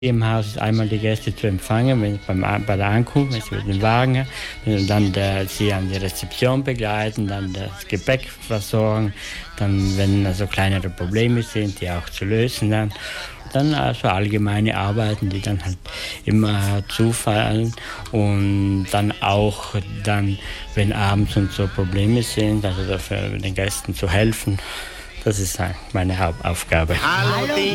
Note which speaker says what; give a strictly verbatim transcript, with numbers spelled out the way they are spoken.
Speaker 1: Im Haus ist einmal die Gäste zu empfangen, wenn beim, bei der Ankunft, wenn sie mit dem Wagen haben, und dann der, sie an die Rezeption begleiten, dann das Gepäck versorgen, dann, wenn also kleinere Probleme sind, die auch zu lösen dann. Dann also allgemeine Arbeiten, die dann halt immer zufallen und dann auch dann, wenn abends und so Probleme sind, also dafür den Gästen zu helfen, das ist meine Hauptaufgabe.
Speaker 2: Hallo.